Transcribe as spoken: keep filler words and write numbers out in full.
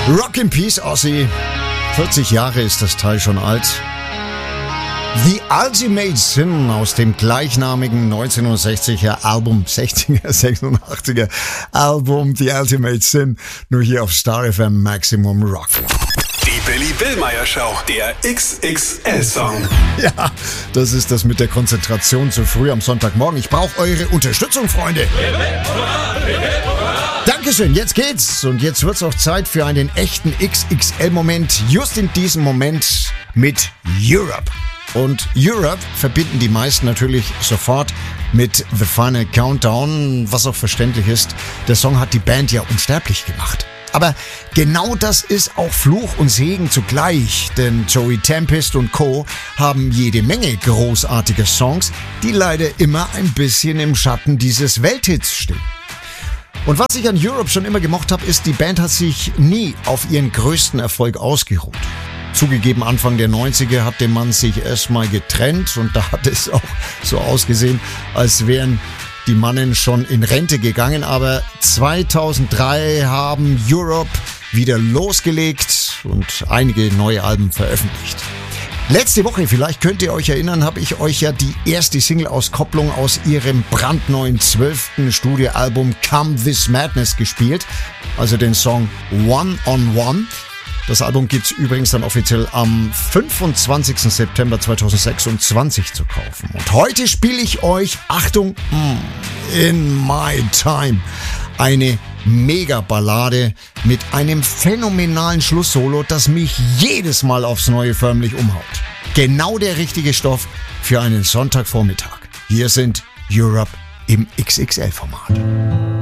Rock in Peace, Ozzy. vierzig Jahre ist das Teil schon alt. The Ultimate Sin aus dem gleichnamigen neunzehnhundertsechziger Album, sechziger, sechsundachtziger Album The Ultimate Sin, nur hier auf Star F M Maximum Rock. Die Billy Billmeyer Show, der X X L-Song. Ja, das ist das mit der Konzentration zu früh am Sonntagmorgen. Ich brauche eure Unterstützung, Freunde. Dankeschön, jetzt geht's. Und jetzt wird's auch Zeit für einen echten X X L-Moment. Just in diesem Moment mit Europe. Und Europe verbinden die meisten natürlich sofort mit The Final Countdown, was auch verständlich ist. Der Song hat die Band ja unsterblich gemacht. Aber genau das ist auch Fluch und Segen zugleich, denn Joey Tempest und Co. haben jede Menge großartiger Songs, die leider immer ein bisschen im Schatten dieses Welthits stehen. Und was ich an Europe schon immer gemocht habe, ist, die Band hat sich nie auf ihren größten Erfolg ausgeruht. Zugegeben, Anfang der neunziger hatte man sich erstmal getrennt und da hat es auch so ausgesehen, als wären die Mannen schon in Rente gegangen. Aber zweitausenddrei haben Europe wieder losgelegt und einige neue Alben veröffentlicht. Letzte Woche, vielleicht könnt ihr euch erinnern, habe ich euch ja die erste Single-Auskopplung aus ihrem brandneuen zwölften Studioalbum Come This Madness gespielt, also den Song One on One. Das Album gibt's übrigens dann offiziell am fünfundzwanzigsten September zweitausendsechsundzwanzig zu kaufen. Und heute spiele ich euch, Achtung, In My Time, eine Mega-Ballade mit einem phänomenalen Schlusssolo, das mich jedes Mal aufs Neue förmlich umhaut. Genau der richtige Stoff für einen Sonntagvormittag. Hier sind Europe im X X L-Format.